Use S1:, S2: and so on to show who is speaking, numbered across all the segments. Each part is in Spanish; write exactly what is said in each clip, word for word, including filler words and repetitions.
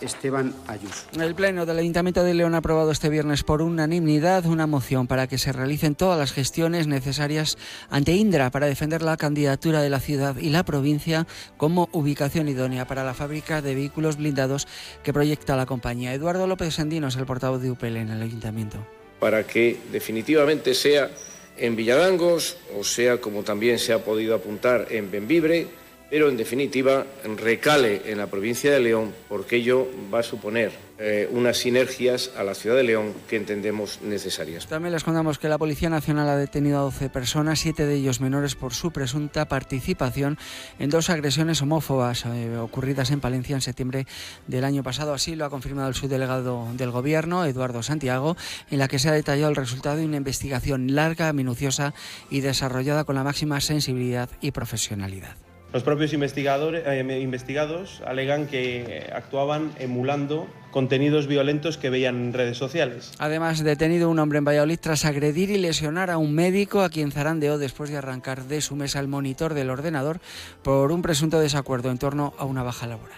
S1: Esteban Ayuso.
S2: El Pleno del Ayuntamiento de León ha aprobado este viernes por unanimidad una moción para que se realicen todas las gestiones necesarias ante Indra para defender la candidatura de la ciudad y la provincia como ubicación idónea para la fábrica de vehículos blindados que proyecta la compañía. Eduardo López Sandino es el portavoz de U P L en el Ayuntamiento.
S3: Para que definitivamente sea en Villadangos o sea, como también se ha podido apuntar, en Bembibre, pero en definitiva recale en la provincia de León, porque ello va a suponer eh, unas sinergias a la ciudad de León que entendemos necesarias.
S2: También les contamos que la Policía Nacional ha detenido a doce personas, siete de ellos menores, por su presunta participación en dos agresiones homófobas eh, ocurridas en Palencia en septiembre del año pasado. Así lo ha confirmado el subdelegado del Gobierno, Eduardo Santiago, en la que se ha detallado el resultado de una investigación larga, minuciosa y desarrollada con la máxima sensibilidad y profesionalidad.
S4: Los propios investigadores, eh, investigados alegan que actuaban emulando contenidos violentos que veían en redes sociales.
S2: Además, detenido un hombre en Valladolid tras agredir y lesionar a un médico a quien zarandeó después de arrancar de su mesa el monitor del ordenador por un presunto desacuerdo en torno a una baja laboral.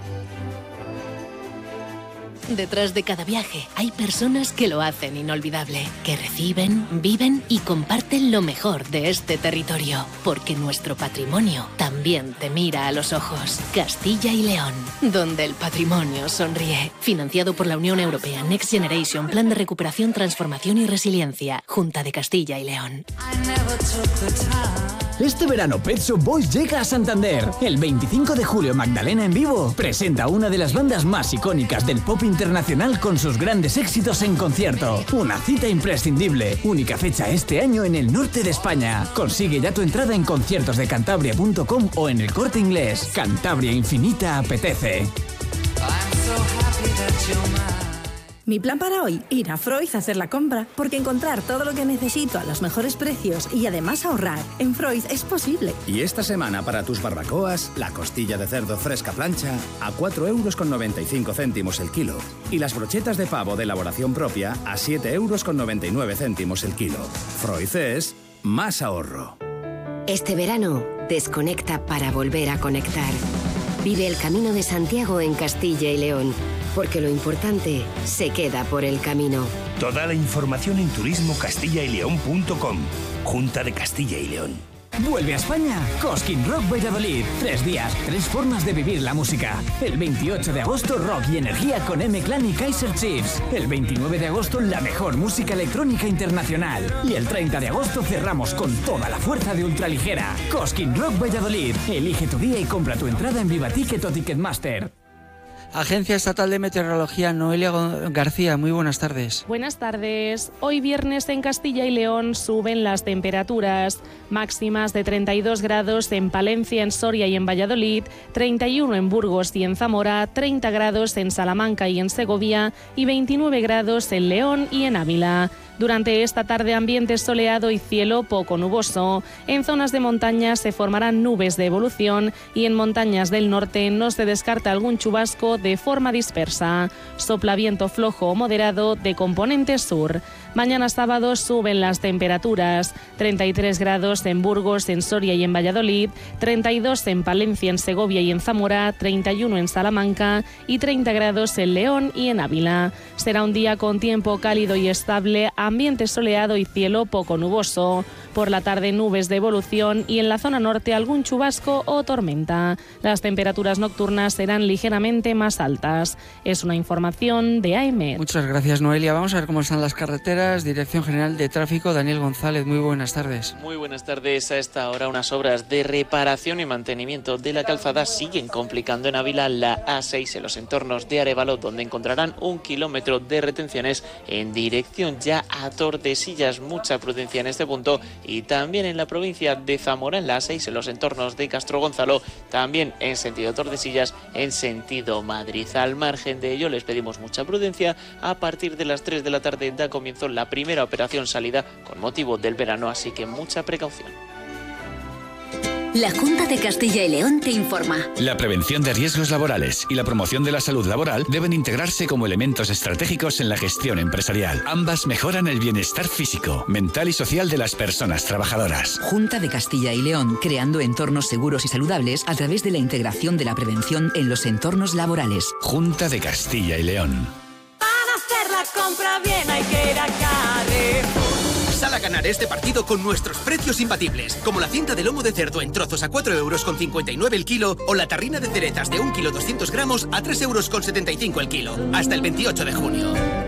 S5: Detrás de cada viaje hay personas que lo hacen inolvidable, que reciben, viven y comparten lo mejor de este territorio, porque nuestro patrimonio también te mira a los ojos. Castilla y León, donde el patrimonio sonríe. Financiado por la Unión Europea Next Generation, Plan de Recuperación, Transformación y Resiliencia, Junta de Castilla y León.
S6: Este verano Pet Shop Boys llega a Santander. El veinticinco de julio Magdalena en Vivo presenta una de las bandas más icónicas del pop internacional con sus grandes éxitos en concierto. Una cita imprescindible. Única fecha este año en el norte de España. Consigue ya tu entrada en conciertos de cantabria punto com o en el Corte Inglés. Cantabria Infinita apetece.
S7: Mi plan para hoy, ir a Freud a hacer la compra, porque encontrar todo lo que necesito a los mejores precios y además ahorrar en Freud es posible.
S8: Y esta semana para tus barbacoas, la costilla de cerdo fresca plancha a cuatro euros con noventa y cinco céntimos el kilo y las brochetas de pavo de elaboración propia a siete euros con noventa y nueve céntimos el kilo. Freud es más ahorro.
S9: Este verano, desconecta para volver a conectar. Vive el Camino de Santiago en Castilla y León, porque lo importante se queda por el camino.
S10: Toda la información en turismo castilla y león punto com. Junta de Castilla y León.
S6: Vuelve a España Cosquín Rock Valladolid. Tres días, tres formas de vivir la música. El veintiocho de agosto, rock y energía con M-Clan y Kaiser Chiefs. El veintinueve de agosto, la mejor música electrónica internacional. Y el treinta de agosto cerramos con toda la fuerza de Ultraligera. Cosquín Rock Valladolid. Elige tu día y compra tu entrada en Vivaticket o Ticketmaster.
S2: Agencia Estatal de Meteorología, Noelia García, muy buenas tardes.
S11: Buenas tardes. Hoy viernes en Castilla y León suben las temperaturas máximas de treinta y dos grados en Palencia, en Soria y en Valladolid, treinta y uno en Burgos y en Zamora, treinta grados en Salamanca y en Segovia y veintinueve grados en León y en Ávila. Durante esta tarde ambiente soleado y cielo poco nuboso. En zonas de montaña se formarán nubes de evolución y en montañas del norte no se descarta algún chubasco de forma dispersa. Sopla viento flojo o moderado de componente sur. Mañana sábado suben las temperaturas. treinta y tres grados en Burgos, en Soria y en Valladolid, treinta y dos en Palencia, en Segovia y en Zamora, treinta y uno en Salamanca y treinta grados en León y en Ávila. Será un día con tiempo cálido y estable, ambiente soleado y cielo poco nuboso. Por la tarde nubes de evolución y en la zona norte algún chubasco o tormenta. Las temperaturas nocturnas serán ligeramente más altas. Es una información de A M E T.
S2: Muchas gracias, Noelia. Vamos a ver cómo están las carreteras. Dirección General de Tráfico, Daniel González, muy buenas tardes.
S12: Muy buenas tardes. A esta hora unas obras de reparación y mantenimiento de la calzada siguen complicando en Ávila la A seis en los entornos de Arévalo, donde encontrarán un kilómetro de retenciones en dirección ya a Tordesillas. Mucha prudencia en este punto. Y también en la provincia de Zamora, en la A seis, en los entornos de Castro Gonzalo, también en sentido Tordesillas, en sentido Madrid. Al margen de ello, les pedimos mucha prudencia. A partir de las tres de la tarde da comienzo la primera operación salida con motivo del verano, así que mucha precaución.
S1: La Junta de Castilla y León te informa.
S13: La prevención de riesgos laborales y la promoción de la salud laboral deben integrarse como elementos estratégicos en la gestión empresarial. Ambas mejoran el bienestar físico, mental y social de las personas trabajadoras.
S14: Junta de Castilla y León, creando entornos seguros y saludables a través de la integración de la prevención en los entornos laborales.
S13: Junta de Castilla y León.
S15: Para hacer la compra bien hay que ir a Carrefour.
S16: Sal a ganar este partido con nuestros precios imbatibles, como la cinta de lomo de cerdo en trozos a cuatro euros con cincuenta y nueve el kilo o la tarrina de cerezas de un kilo doscientos gramos a tres euros con setenta y cinco el kilo. Hasta el veintiocho de junio.